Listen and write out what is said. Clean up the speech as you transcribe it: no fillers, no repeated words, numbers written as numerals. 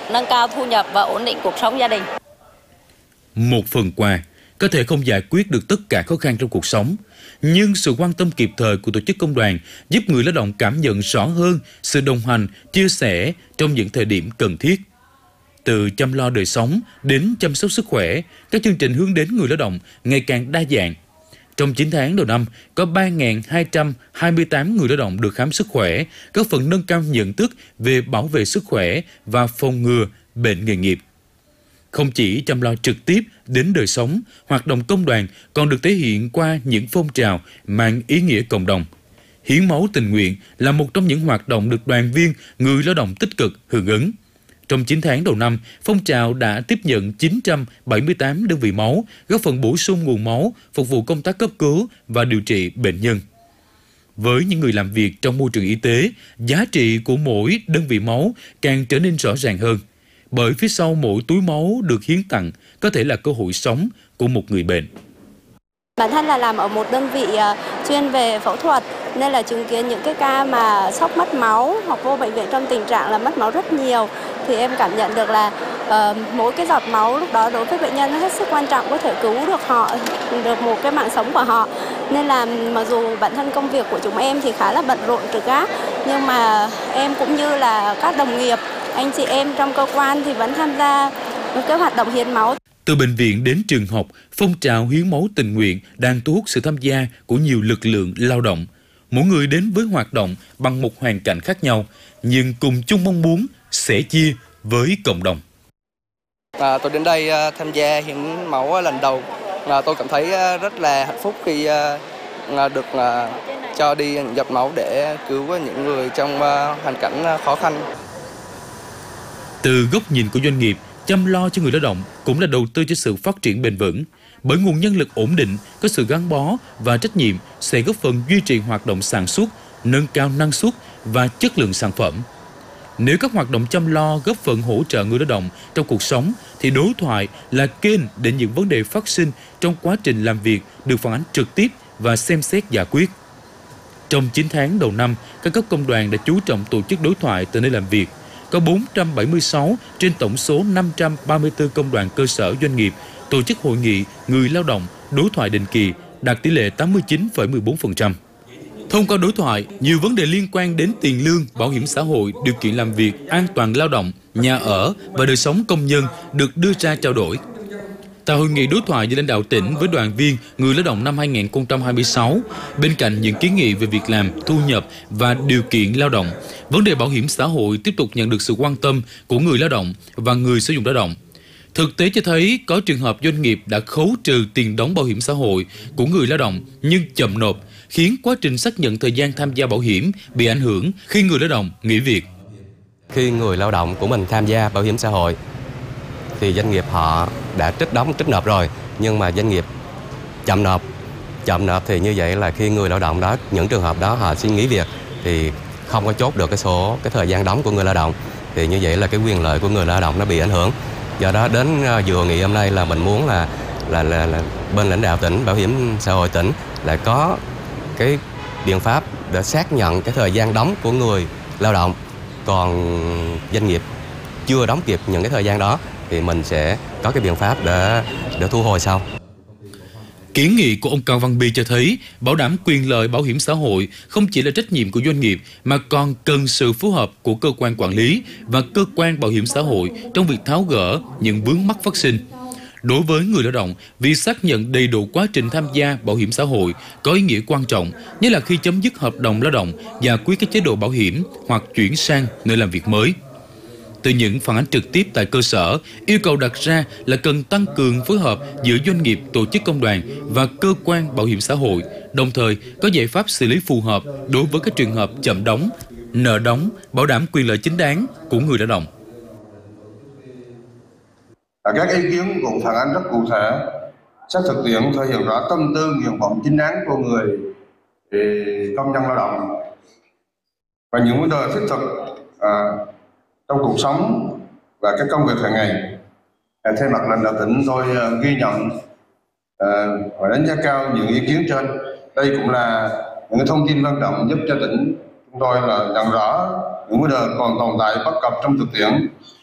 nâng cao thu nhập và ổn định cuộc sống gia đình. Một phần quà có thể không giải quyết được tất cả khó khăn trong cuộc sống, nhưng sự quan tâm kịp thời của tổ chức công đoàn giúp người lao động cảm nhận rõ hơn sự đồng hành, chia sẻ trong những thời điểm cần thiết. Từ chăm lo đời sống đến chăm sóc sức khỏe, các chương trình hướng đến người lao động ngày càng đa dạng. Trong 9 tháng đầu năm, có 3.228 người lao động được khám sức khỏe, góp phần nâng cao nhận thức về bảo vệ sức khỏe và phòng ngừa bệnh nghề nghiệp. Không chỉ chăm lo trực tiếp đến đời sống, hoạt động công đoàn còn được thể hiện qua những phong trào mang ý nghĩa cộng đồng. Hiến máu tình nguyện là một trong những hoạt động được đoàn viên, người lao động tích cực hưởng ứng. Trong 9 tháng đầu năm, phong trào đã tiếp nhận 978 đơn vị máu, góp phần bổ sung nguồn máu, phục vụ công tác cấp cứu và điều trị bệnh nhân. Với những người làm việc trong môi trường y tế, giá trị của mỗi đơn vị máu càng trở nên rõ ràng hơn. Bởi phía sau mỗi túi máu được hiến tặng có thể là cơ hội sống của một người bệnh. Bản thân là làm ở một đơn vị chuyên về phẫu thuật nên là chứng kiến những cái ca mà sốc mất máu hoặc vô bệnh viện trong tình trạng là mất máu rất nhiều, thì em cảm nhận được là mỗi cái giọt máu lúc đó đối với bệnh nhân nó hết sức quan trọng, có thể cứu được họ, được một cái mạng sống của họ. Nên là mặc dù bản thân công việc của chúng em thì khá là bận rộn trực gác, nhưng mà em cũng như là các đồng nghiệp, anh chị em trong cơ quan thì vẫn tham gia cái hoạt động hiến máu. Từ bệnh viện đến trường học, phong trào hiến máu tình nguyện đang thu hút sự tham gia của nhiều lực lượng lao động. Mỗi người đến với hoạt động bằng một hoàn cảnh khác nhau, nhưng cùng chung mong muốn sẻ chia với cộng đồng. Tôi đến đây tham gia hiến máu lần đầu. Tôi cảm thấy rất là hạnh phúc khi được cho đi những giọt máu để cứu những người trong hoàn cảnh khó khăn. Từ góc nhìn của doanh nghiệp, chăm lo cho người lao động cũng là đầu tư cho sự phát triển bền vững. Bởi nguồn nhân lực ổn định, có sự gắn bó và trách nhiệm sẽ góp phần duy trì hoạt động sản xuất, nâng cao năng suất và chất lượng sản phẩm. Nếu các hoạt động chăm lo góp phần hỗ trợ người lao động trong cuộc sống, thì đối thoại là kênh để những vấn đề phát sinh trong quá trình làm việc được phản ánh trực tiếp và xem xét giải quyết. Trong 9 tháng đầu năm, các cấp công đoàn đã chú trọng tổ chức đối thoại tại nơi làm việc. Có 476 trên tổng số 534 công đoàn cơ sở doanh nghiệp tổ chức hội nghị người lao động đối thoại định kỳ, đạt tỷ lệ 89,14%. Thông qua đối thoại, nhiều vấn đề liên quan đến tiền lương, bảo hiểm xã hội, điều kiện làm việc, an toàn lao động, nhà ở và đời sống công nhân được đưa ra trao đổi. Tại hội nghị đối thoại giữa lãnh đạo tỉnh với đoàn viên người lao động năm 2026, bên cạnh những kiến nghị về việc làm, thu nhập và điều kiện lao động, vấn đề bảo hiểm xã hội tiếp tục nhận được sự quan tâm của người lao động và người sử dụng lao động. Thực tế cho thấy có trường hợp doanh nghiệp đã khấu trừ tiền đóng bảo hiểm xã hội của người lao động nhưng chậm nộp, khiến quá trình xác nhận thời gian tham gia bảo hiểm bị ảnh hưởng khi người lao động nghỉ việc. Khi người lao động của mình tham gia bảo hiểm xã hội thì doanh nghiệp họ đã trích nộp rồi, nhưng mà doanh nghiệp chậm nộp thì như vậy là khi người lao động đó, những trường hợp đó họ xin nghỉ việc thì không có chốt được cái thời gian đóng của người lao động, thì như vậy là cái quyền lợi của người lao động nó bị ảnh hưởng. Do đó đến dự hội nghị hôm nay là mình muốn là bên lãnh đạo tỉnh, bảo hiểm xã hội tỉnh lại có cái biện pháp để xác nhận cái thời gian đóng của người lao động, còn doanh nghiệp chưa đóng kịp những cái thời gian đó thì mình sẽ có cái biện pháp để thu hồi sau. Kiến nghị của ông Cao Văn Bi cho thấy bảo đảm quyền lợi bảo hiểm xã hội không chỉ là trách nhiệm của doanh nghiệp mà còn cần sự phối hợp của cơ quan quản lý và cơ quan bảo hiểm xã hội trong việc tháo gỡ những vướng mắc phát sinh. Đối với người lao động, việc xác nhận đầy đủ quá trình tham gia bảo hiểm xã hội có ý nghĩa quan trọng, nhất là khi chấm dứt hợp đồng lao động, giải quyết các chế độ bảo hiểm hoặc chuyển sang nơi làm việc mới. Từ những phản ánh trực tiếp tại cơ sở, yêu cầu đặt ra là cần tăng cường phối hợp giữa doanh nghiệp, tổ chức công đoàn và cơ quan bảo hiểm xã hội, đồng thời có giải pháp xử lý phù hợp đối với các trường hợp chậm đóng, nợ đóng, bảo đảm quyền lợi chính đáng của người lao động. Các ý kiến cũng phản ánh rất cụ thể, sát thực tiễn thể hiện rõ tâm tư, nguyện vọng chính đáng của người công nhân lao động và những vấn đề thiết thực trong cuộc sống và các công việc hàng ngày. Thay mặt lãnh đạo tỉnh, tôi ghi nhận và đánh giá cao những ý kiến trên. Đây cũng là những thông tin quan trọng giúp cho tỉnh chúng tôi là nhận rõ những vấn đề còn tồn tại bất cập trong thực tiễn